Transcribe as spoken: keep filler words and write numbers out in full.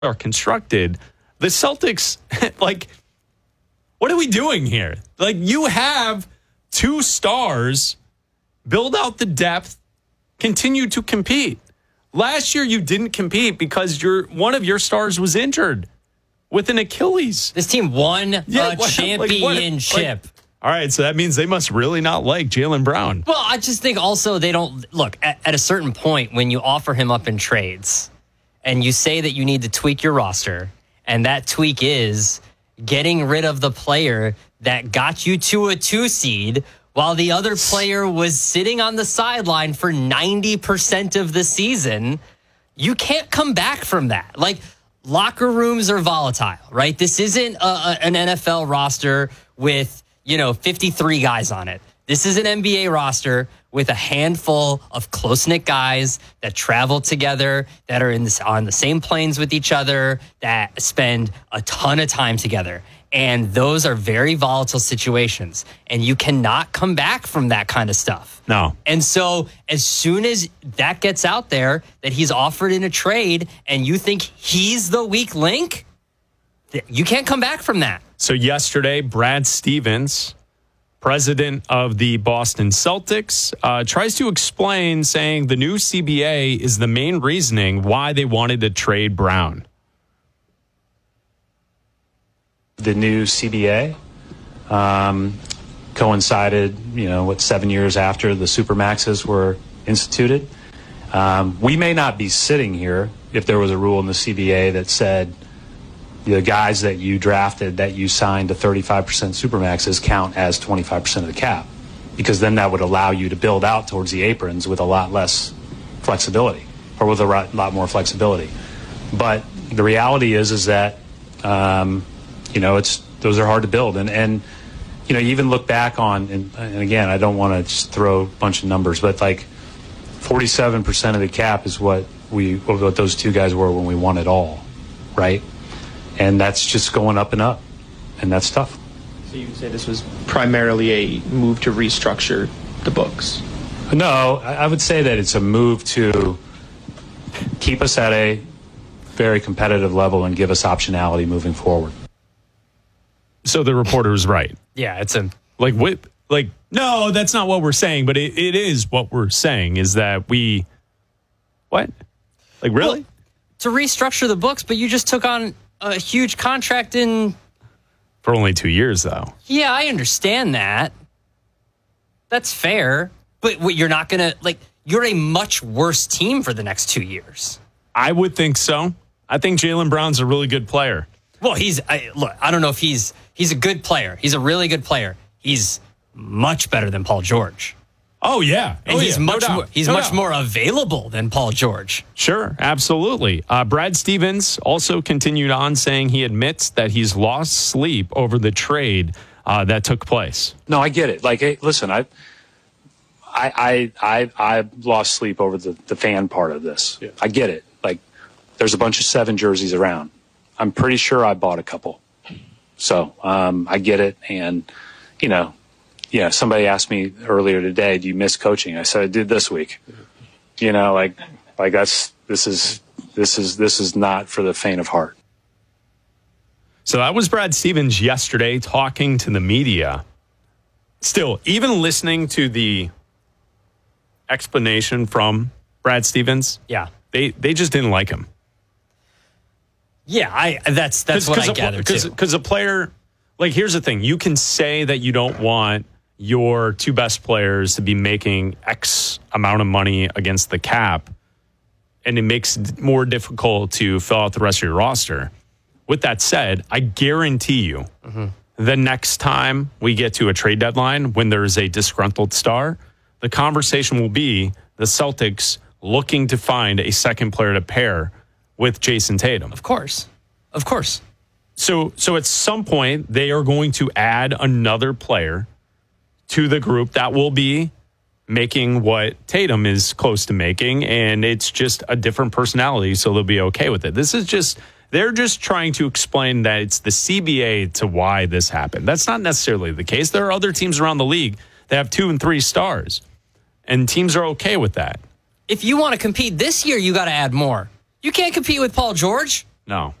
are constructed, the Celtics, like, what are we doing here? Like, you have two stars, build out the depth, continue to compete. Last year, you didn't compete because your one of your stars was injured with an Achilles. This team won Yeah, a what- championship. like, what- like- all right, so that means they must really not like Jaylen Brown. Well, I just think also they don't look at, at a certain point when you offer him up in trades and you say that you need to tweak your roster, and that tweak is getting rid of the player that got you to a two seed while the other player was sitting on the sideline for ninety percent of the season. You can't come back from that. Like, locker rooms are volatile, right? This isn't a, a, an N F L roster with, you know, fifty-three guys on it. This is an N B A roster with a handful of close-knit guys that travel together, that are in this, on the same planes with each other, that spend a ton of time together. And those are very volatile situations. And you cannot come back from that kind of stuff. No. And so as soon as that gets out there, that he's offered in a trade, and you think he's the weak link, you can't come back from that. So yesterday, Brad Stevens, president of the Boston Celtics, uh, tries to explain, saying the new C B A is the main reasoning why they wanted to trade Brown. The new C B A um, coincided, you know, what, seven years after the Supermaxes were instituted. Um, we may not be sitting here if there was a rule in the C B A that said the guys that you drafted, that you signed to thirty-five percent Supermaxes count as twenty-five percent of the cap, because then that would allow you to build out towards the aprons with a lot less flexibility, or with a lot more flexibility. But the reality is, is that, um, you know, it's those are hard to build. And, and you know, you even look back on, and, and again, I don't want to just throw a bunch of numbers, but like forty-seven percent of the cap is what we, what those two guys were when we won it all, right? And that's just going up and up, and that's tough. So you would say this was primarily a move to restructure the books? No, I would say that it's a move to keep us at a very competitive level and give us optionality moving forward. So the reporter was right. Yeah, it's a Like, what? Like, no, that's not what we're saying, but it, it is what we're saying, is that we, what? Like, really? Well, to restructure the books, but you just took on a huge contract in... For only two years, though. Yeah, I understand that. That's fair. But what, you're not going to, like, you're a much worse team for the next two years. I would think so. I think Jaylen Brown's a really good player. Well, he's, I, look, I don't know if he's, he's a good player. He's a really good player. He's much better than Paul George. Oh, yeah. And oh, he's yeah. much no more, doubt. he's no much doubt. more available than Paul George. Sure, absolutely. Uh, Brad Stevens also continued on, saying he admits that he's lost sleep over the trade uh, that took place. No, I get it. Like, hey, listen, I, I, I, I, I lost sleep over the, the fan part of this. Yeah. I get it. Like, there's a bunch of seven jerseys around. I'm pretty sure I bought a couple. So um, I get it. And, you know, yeah, somebody asked me earlier today, do you miss coaching? I said, I did this week. You know, like, like that's, this is, this is, this is not for the faint of heart. So that was Brad Stevens yesterday talking to the media. Still, even listening to the explanation from Brad Stevens, Yeah. they, they just didn't like him. Yeah, I that's that's what I gathered too. Because a player, like, here's the thing. You can say that you don't want your two best players to be making X amount of money against the cap, and it makes it more difficult to fill out the rest of your roster. With that said, I guarantee you mm-hmm. the next time we get to a trade deadline when there's a disgruntled star, the conversation will be the Celtics looking to find a second player to pair with Jason Tatum. Of course. Of course. So so at some point, they are going to add another player to the group that will be making what Tatum is close to making, and it's just a different personality, so they'll be okay with it. This is just, they're just trying to explain that it's the C B A to why this happened. That's not necessarily the case. There are other teams around the league that have two and three stars, and teams are okay with that. If you want to compete this year, you got to add more. You can't compete with Paul George. No.